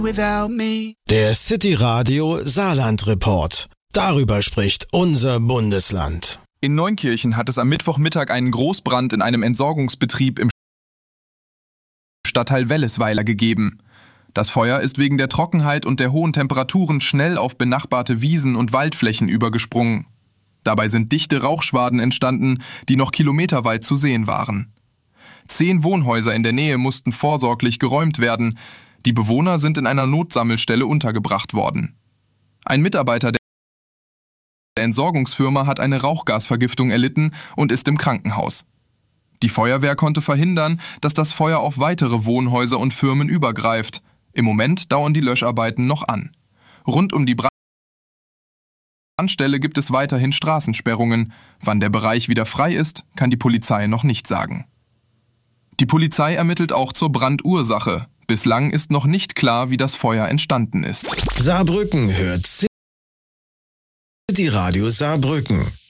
without me. Der City Radio Saarland Report. Darüber spricht unser Bundesland. In Neunkirchen hat es am Mittwochmittag einen Großbrand in einem Entsorgungsbetrieb im Stadtteil Wellesweiler gegeben. Das Feuer ist wegen der Trockenheit und der hohen Temperaturen schnell auf benachbarte Wiesen und Waldflächen übergesprungen. Dabei sind dichte Rauchschwaden entstanden, die noch kilometerweit zu sehen waren. 10 Wohnhäuser in der Nähe mussten vorsorglich geräumt werden. Die Bewohner sind in einer Notsammelstelle untergebracht worden. Ein Mitarbeiter der Entsorgungsfirma hat eine Rauchgasvergiftung erlitten und ist im Krankenhaus. Die Feuerwehr konnte verhindern, dass das Feuer auf weitere Wohnhäuser und Firmen übergreift. Im Moment dauern die Löscharbeiten noch an. Rund um die Brandstelle gibt es weiterhin Straßensperrungen. Wann der Bereich wieder frei ist, kann die Polizei noch nicht sagen. Die Polizei ermittelt auch zur Brandursache. Bislang ist noch nicht klar, wie das Feuer entstanden ist. Saarbrücken hört City Radio Saarbrücken.